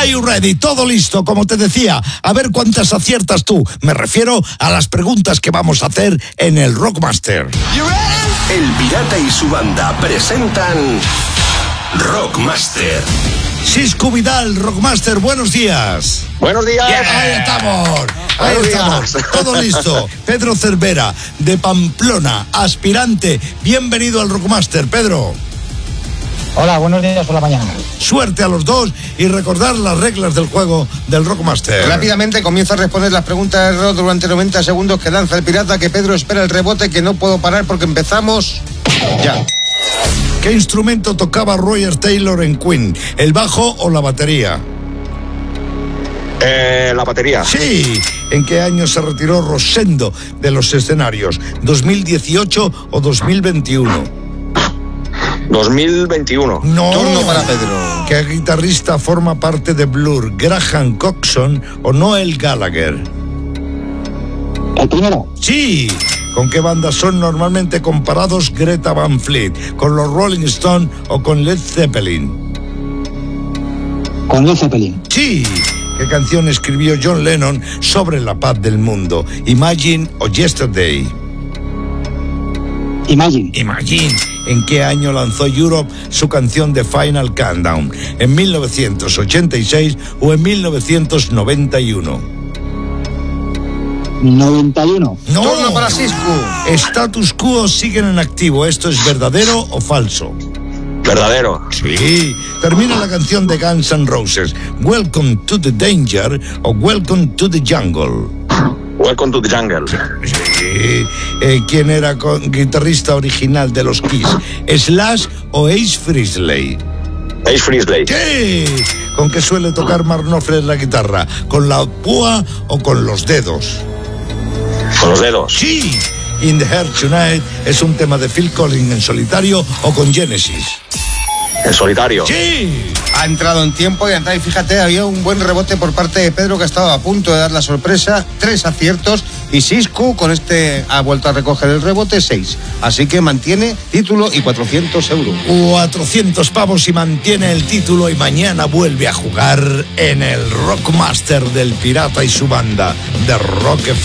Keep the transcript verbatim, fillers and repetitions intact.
Are you ready? Todo listo, como te decía. A ver cuántas aciertas tú. Me refiero a las preguntas que vamos a hacer en el Rockmaster. El Pirata y su banda presentan Rockmaster. Siscu Vidal, Rockmaster, buenos días. Buenos días. Yeah, ahí estamos. Ahí Buenos estamos. días. Todo listo. Pedro Cervera, de Pamplona, aspirante. Bienvenido al Rockmaster, Pedro. Hola, buenos días por la mañana. Suerte a los dos y recordar las reglas del juego del Rockmaster. Rápidamente comienza a responder las preguntas de Rod durante noventa segundos que lanza el pirata, que Pedro espera el rebote, que no puedo parar porque empezamos ya. ¿Qué instrumento tocaba Roger Taylor en Queen? ¿El bajo o la batería? Eh, la batería. Sí. ¿En qué año se retiró Rosendo de los escenarios? ¿dos mil dieciocho o dos mil veintiuno? dos mil veintiuno. No. Turno para Pedro. ¿Qué guitarrista forma parte de Blur? ¿Graham Coxon o Noel Gallagher? El primero. Sí. ¿Con qué banda son normalmente comparados Greta Van Fleet? ¿Con los Rolling Stones o con Led Zeppelin? Con Led Zeppelin. Sí. ¿Qué canción escribió John Lennon sobre la paz del mundo? ¿Imagine o Yesterday? Imagine. Imagine. ¿En qué año lanzó Europe su canción The Final Countdown? ¿En mil novecientos ochenta y seis o en mil novecientos noventa y uno? noventa y uno. No. Turno para Siscu. Status quo siguen en activo. ¿Esto es verdadero o falso? Verdadero. Sí. Termina la canción de Guns N' Roses. ¿Welcome to the Danger o Welcome to the Jungle? Welcome to the Jungle. Sí. Eh, ¿Quién era con, guitarrista original de los Kiss? ¿Slash o Ace Frehley? Ace Frehley. Sí. ¿Con qué suele tocar Mark Knopfler la guitarra? ¿Con la púa o con los dedos? Con los dedos. Sí. In the Heart Tonight es un tema de Phil Collins en solitario o con Genesis. En solitario. Sí. Ha entrado en tiempo y y fíjate, había un buen rebote por parte de Pedro, que estaba a punto de dar la sorpresa. Tres aciertos y Siscu con este ha vuelto a recoger el rebote, seis. Así que mantiene título y cuatrocientos euros. cuatrocientos pavos y mantiene el título, y mañana vuelve a jugar en el Rockmaster del Pirata y su banda de Rock F M.